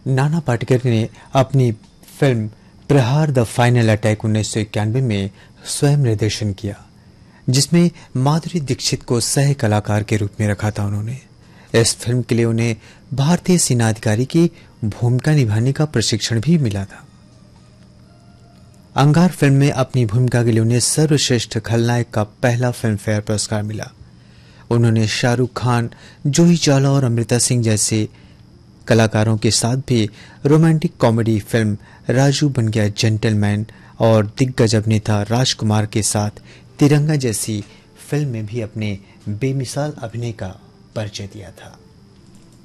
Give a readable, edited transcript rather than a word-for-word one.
नाना पाटेकर ने अपनी फिल्म प्रहार द फाइनल अटैक 1991 में स्वयं निर्देशन किया, जिसमें माधुरी दीक्षित को सह कलाकार के रूप में रखा था। उन्होंने इस फिल्म के लिए उन्हें भारतीय सेना अधिकारी की भूमिका निभाने का प्रशिक्षण भी मिला था। अंगार फिल्म में अपनी भूमिका के लिए उन्हें सर्वश्रेष्ठ खलनायक का पहला फिल्म फेयर पुरस्कार मिला। उन्होंने शाहरुख खान, जूही चावला और अमृता सिंह जैसे कलाकारों के साथ भी रोमांटिक कॉमेडी फिल्म राजू बन गया जेंटलमैन और दिग्गज अभिनेता राजकुमार के साथ तिरंगा जैसी फिल्म में भी अपने बेमिसाल अभिनय का परिचय दिया था।